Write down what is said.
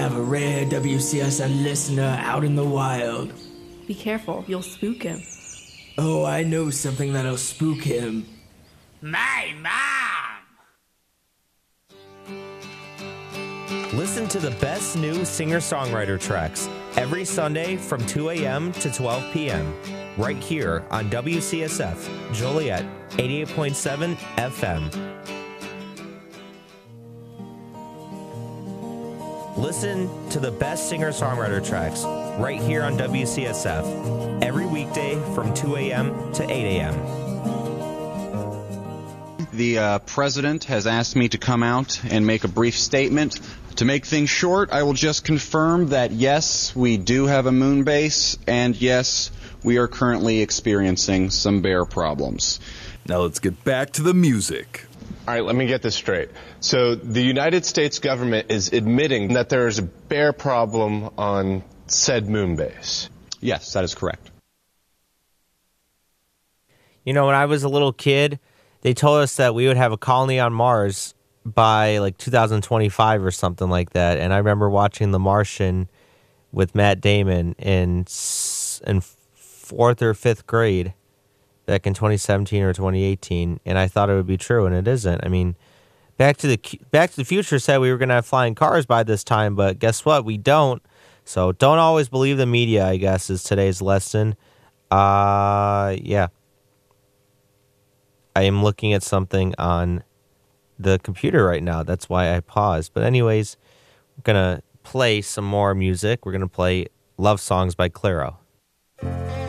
Have a rare WCSN listener out in the wild. Be careful, you'll spook him. Oh, I know something that'll spook him. My mom! Listen to the best new singer-songwriter tracks every Sunday from 2 a.m. to 12 p.m. right here on WCSF Joliet 88.7 FM. Listen to the best singer-songwriter tracks right here on WCSF every weekday from 2 a.m. to 8 a.m. The president has asked me to come out and make a brief statement. To make things short, I will just confirm that yes, we do have a moon base, and yes, we are currently experiencing some bear problems. Now let's get back to the music. All right, let me get this straight. So the United States government is admitting that there is a bear problem on said moon base. Yes, that is correct. You know, when I was a little kid, they told us that we would have a colony on Mars by like 2025 or something like that. And I remember watching The Martian with Matt Damon in fourth or fifth grade back in 2017 or 2018, and I thought it would be true, and it isn't. I mean, Back to the Future said we were going to have flying cars by this time, but guess what? We don't. So don't always believe the media, I guess, is today's lesson. Yeah. I am looking at something on the computer right now. That's why I paused. But anyways, we're going to play some more music. We're going to play Love Songs by Clairo.